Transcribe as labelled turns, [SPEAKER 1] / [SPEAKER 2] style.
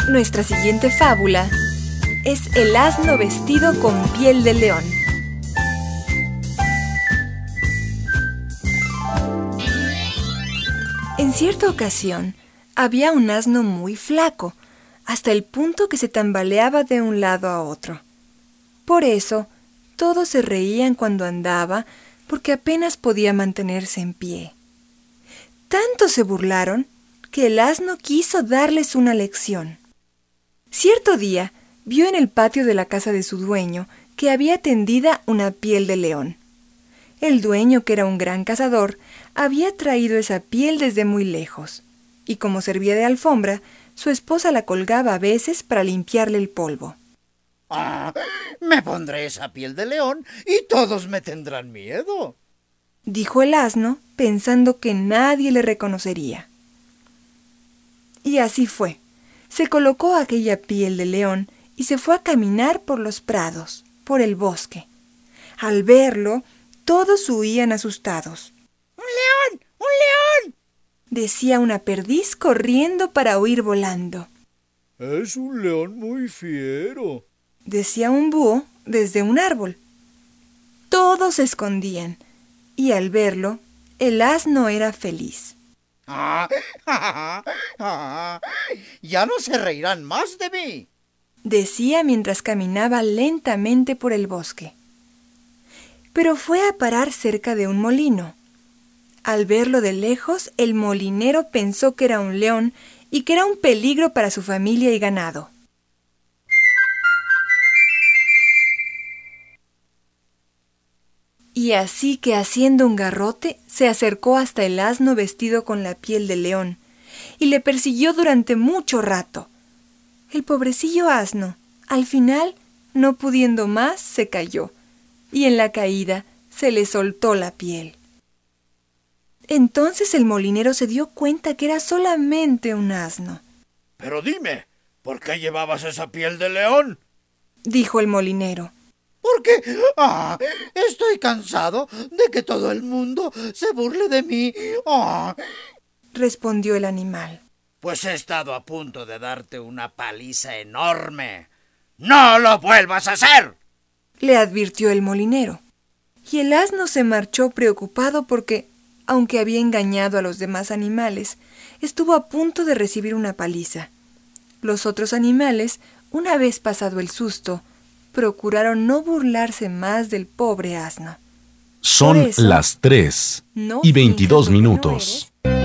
[SPEAKER 1] Nuestra siguiente fábula es El asno vestido con piel de león. En cierta ocasión, había un asno muy flaco, hasta el punto que se tambaleaba de un lado a otro. Por eso, todos se reían cuando andaba, porque apenas podía mantenerse en pie. Tanto se burlaron que el asno quiso darles una lección. Cierto día, vio en el patio de la casa de su dueño que había tendida una piel de león. El dueño, que era un gran cazador, había traído esa piel desde muy lejos, y como servía de alfombra, su esposa la colgaba a veces para limpiarle el polvo.
[SPEAKER 2] Me pondré esa piel de león y todos me tendrán miedo,
[SPEAKER 1] dijo el asno, pensando que nadie le reconocería. Y así fue. Se colocó aquella piel de león y se fue a caminar por los prados, por el bosque. Al verlo, todos huían asustados.
[SPEAKER 2] ¡Un león! ¡Un león!,
[SPEAKER 1] decía una perdiz corriendo para huir volando.
[SPEAKER 3] Es un león muy fiero,
[SPEAKER 1] decía un búho desde un árbol. Todos se escondían, y al verlo, el asno era feliz.
[SPEAKER 2] Ya no se reirán más de mí,
[SPEAKER 1] decía mientras caminaba lentamente por el bosque. Pero fue a parar cerca de un molino. Al verlo de lejos, el molinero pensó que era un león y que era un peligro para su familia y ganado. Y así que, haciendo un garrote, se acercó hasta el asno vestido con la piel de león y le persiguió durante mucho rato. El pobrecillo asno, al final, no pudiendo más, se cayó, y en la caída se le soltó la piel. Entonces el molinero se dio cuenta que era solamente un asno.
[SPEAKER 3] Pero dime, ¿por qué llevabas esa piel de león?,
[SPEAKER 1] dijo el molinero.
[SPEAKER 2] porque estoy cansado de que todo el mundo se burle de mí,
[SPEAKER 1] respondió el animal.
[SPEAKER 2] Pues he estado a punto de darte una paliza enorme. ¡No lo vuelvas a hacer!,
[SPEAKER 1] le advirtió el molinero. Y el asno se marchó preocupado porque, aunque había engañado a los demás animales, estuvo a punto de recibir una paliza. Los otros animales, una vez pasado el susto, procuraron no burlarse más del pobre asno.
[SPEAKER 4] Son las 3:22 minutos.